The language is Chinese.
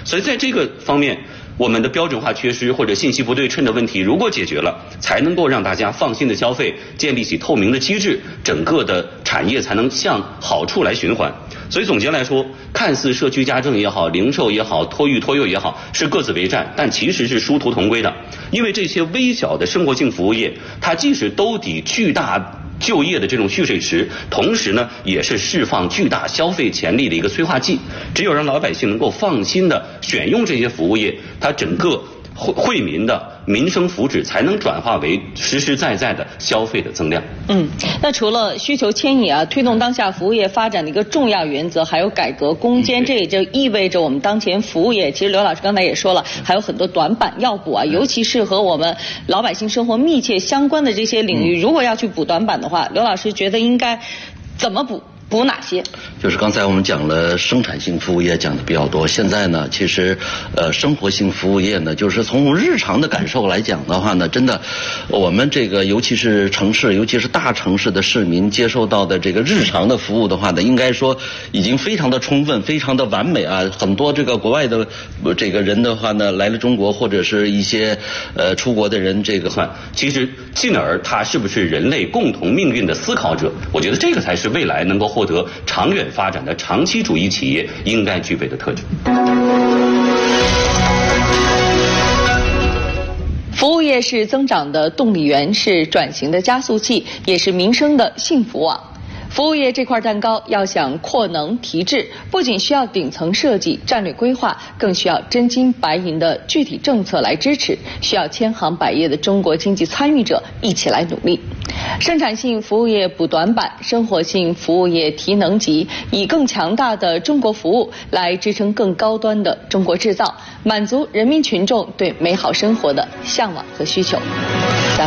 所以在这个方面，我们的标准化缺失或者信息不对称的问题如果解决了，才能够让大家放心的消费，建立起透明的机制，整个的产业才能向好处来循环。所以总结来说，看似社区家政也好，零售也好，托育托幼也好，是各自为战，但其实是殊途同归的。因为这些微小的生活性服务业，它既是兜底巨大就业的这种蓄水池，同时呢，也是释放巨大消费潜力的一个催化剂。只有让老百姓能够放心的选用这些服务业，它整个惠民的民生福祉才能转化为实实在在的消费的增量。 那除了需求牵引推动当下服务业发展的一个重要原则，还有改革攻坚，这也就意味着我们当前服务业，其实刘老师刚才也说了，还有很多短板要补尤其是和我们老百姓生活密切相关的这些领域，如果要去补短板的话，刘老师觉得应该怎么补？补哪些？ 就是刚才我们讲了生产性服务业讲的比较多，现在呢，其实生活性服务业呢，就是从日常的感受来讲的话呢，真的，我们这个尤其是城市，尤其是大城市的市民接受到的这个日常的服务的话呢，应该说已经非常的充分，非常的完美很多这个国外的这个人的话呢，来了中国或者是一些出国的人，这个其实进而他是不是人类共同命运的思考者？我觉得这个才是未来能够获得长远发展的长期主义企业应该具备的特质。 服务业是增长的动力源，是转型的加速器，也是民生的幸福网。服务业这块蛋糕要想扩能提质，不仅需要顶层设计、战略规划，更需要真金白银的具体政策来支持，需要千行百业的中国经济参与者一起来努力。生产性服务业补短板，生活性服务业提能级，以更强大的中国服务来支撑更高端的中国制造，满足人民群众对美好生活的向往和需求。